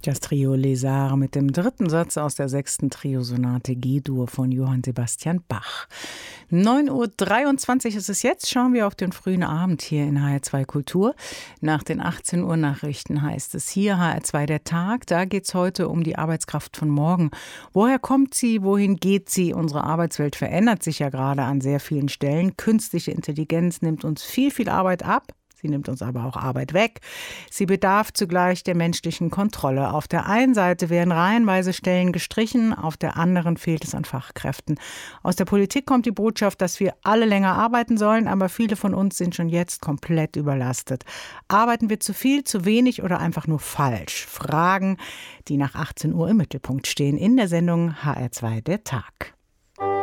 Das Trio Les Arts mit dem dritten Satz aus der 6. Triosonate G-Dur von Johann Sebastian Bach. 9:23 Uhr ist es jetzt. Schauen wir auf den frühen Abend hier in HR2 Kultur. Nach den 18 Uhr Nachrichten heißt es hier HR2 der Tag. Da geht es heute um die Arbeitskraft von morgen. Woher kommt sie? Wohin geht sie? Unsere Arbeitswelt verändert sich ja gerade an sehr vielen Stellen. Künstliche Intelligenz nimmt uns viel Arbeit ab. Sie nimmt uns aber auch Arbeit weg. Sie bedarf zugleich der menschlichen Kontrolle. Auf der einen Seite werden reihenweise Stellen gestrichen, auf der anderen fehlt es an Fachkräften. Aus der Politik kommt die Botschaft, dass wir alle länger arbeiten sollen, aber viele von uns sind schon jetzt komplett überlastet. Arbeiten wir zu viel, zu wenig oder einfach nur falsch? Fragen, die nach 18 Uhr im Mittelpunkt stehen in der Sendung HR2 der Tag.